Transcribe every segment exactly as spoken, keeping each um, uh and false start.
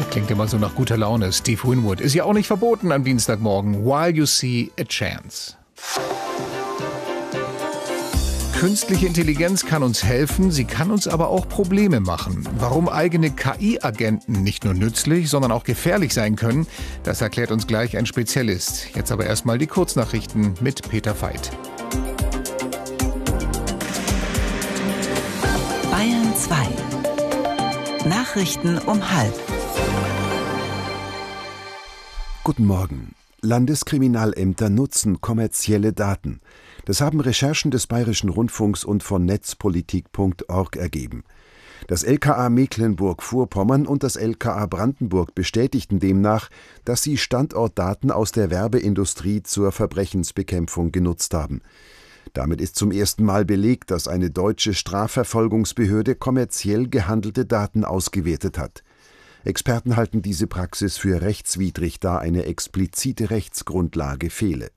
Klingt immer so nach guter Laune. Steve Winwood ist ja auch nicht verboten am Dienstagmorgen. While you see a chance. Künstliche Intelligenz kann uns helfen, sie kann uns aber auch Probleme machen. Warum eigene K I-Agenten nicht nur nützlich, sondern auch gefährlich sein können, das erklärt uns gleich ein Spezialist. Jetzt aber erstmal die Kurznachrichten mit Peter Veit. Bayern zwei. Nachrichten um halb. Guten Morgen. Landeskriminalämter nutzen kommerzielle Daten. Das haben Recherchen des Bayerischen Rundfunks und von netzpolitik punkt org ergeben. Das L K A Mecklenburg-Vorpommern und das L K A Brandenburg bestätigten demnach, dass sie Standortdaten aus der Werbeindustrie zur Verbrechensbekämpfung genutzt haben. Damit ist zum ersten Mal belegt, dass eine deutsche Strafverfolgungsbehörde kommerziell gehandelte Daten ausgewertet hat. Experten halten diese Praxis für rechtswidrig, da eine explizite Rechtsgrundlage fehle.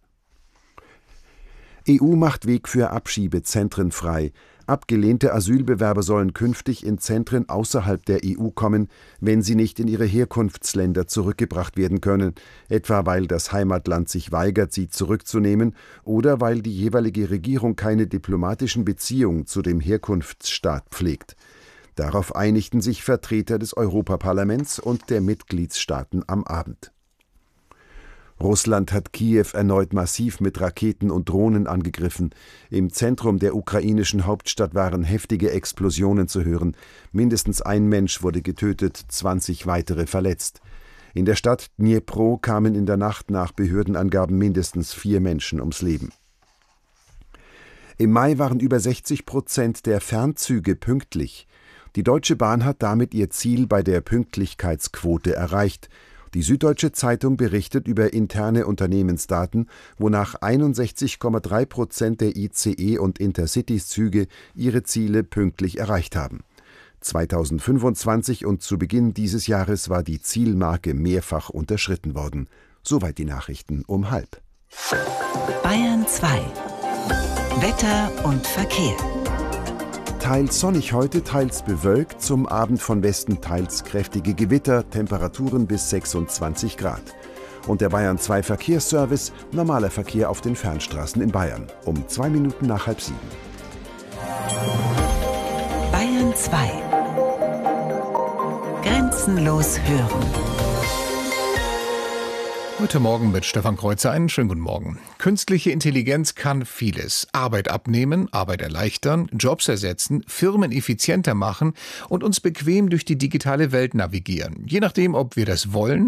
E U macht Weg für Abschiebezentren frei. Abgelehnte Asylbewerber sollen künftig in Zentren außerhalb der E U kommen, wenn sie nicht in ihre Herkunftsländer zurückgebracht werden können, etwa weil das Heimatland sich weigert, sie zurückzunehmen oder weil die jeweilige Regierung keine diplomatischen Beziehungen zu dem Herkunftsstaat pflegt. Darauf einigten sich Vertreter des Europaparlaments und der Mitgliedstaaten am Abend. Russland hat Kiew erneut massiv mit Raketen und Drohnen angegriffen. Im Zentrum der ukrainischen Hauptstadt waren heftige Explosionen zu hören. Mindestens ein Mensch wurde getötet, zwanzig weitere verletzt. In der Stadt Dnipro kamen in der Nacht nach Behördenangaben mindestens vier Menschen ums Leben. Im Mai waren über sechzig Prozent der Fernzüge pünktlich. Die Deutsche Bahn hat damit ihr Ziel bei der Pünktlichkeitsquote erreicht. Die Süddeutsche Zeitung berichtet über interne Unternehmensdaten, wonach einundsechzig Komma drei Prozent der I C E- und Intercities-Züge ihre Ziele pünktlich erreicht haben. zweitausendfünfundzwanzig und zu Beginn dieses Jahres war die Zielmarke mehrfach unterschritten worden. Soweit die Nachrichten um halb. Bayern zwei. Wetter und Verkehr. Teils sonnig heute, teils bewölkt, zum Abend von Westen teils kräftige Gewitter, Temperaturen bis sechsundzwanzig Grad. Und der Bayern zwei Verkehrsservice, normaler Verkehr auf den Fernstraßen in Bayern, um zwei Minuten nach halb sieben. Bayern zwei. Grenzenlos hören. Heute Morgen mit Stefan Kreuzer. Einen schönen guten Morgen. Künstliche Intelligenz kann vieles. Arbeit abnehmen, Arbeit erleichtern, Jobs ersetzen, Firmen effizienter machen und uns bequem durch die digitale Welt navigieren. Je nachdem, ob wir das wollen